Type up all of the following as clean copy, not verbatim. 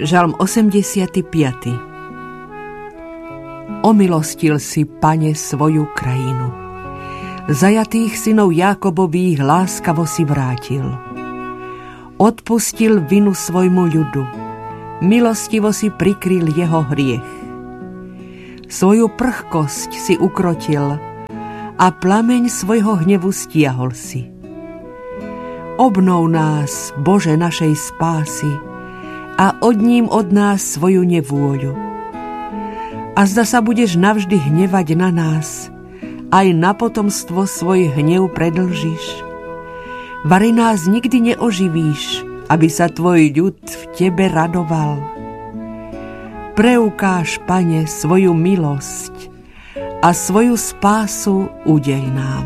Žalm 85. Omilostil si, Pane, svoju krajinu. Zajatých synov Jákobových láskavo si vrátil. Odpustil vinu svojmu ľudu. Milostivo si prikryl jeho hriech. Svoju prchkosť si ukrotil a plameň svojho hnevu stiahol si. Obnov nás, Bože našej spásy, a odním od nás svoju nevôľu. A zda sa budeš navždy hnevať na nás, aj na potomstvo svoj hnev predlžíš. Vari nás nikdy neoživíš, aby sa tvoj ľud v tebe radoval. Preukáž, Pane, svoju milosť a svoju spásu udeľ nám.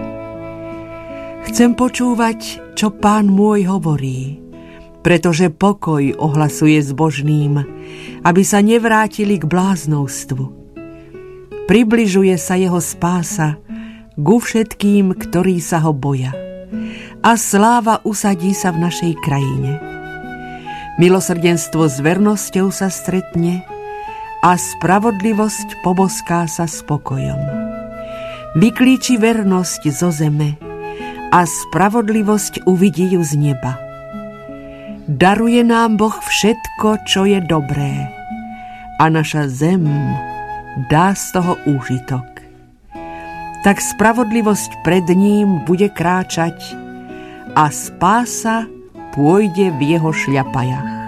Chcem počúvať, čo Pán môj hovorí, pretože pokoj ohlasuje zbožným, aby sa nevrátili k bláznovstvu. Približuje sa jeho spása ku všetkým, ktorí sa ho boja, a sláva usadí sa v našej krajine. Milosrdenstvo s vernosťou sa stretne a spravodlivosť poboská sa spokojom. Vyklíči vernosť zo zeme a spravodlivosť uvidí ju z neba. Daruje nám Boh všetko, čo je dobré, a naša zem dá z toho úžitok. Tak spravodlivosť pred ním bude kráčať a spása pôjde v jeho šľapajach.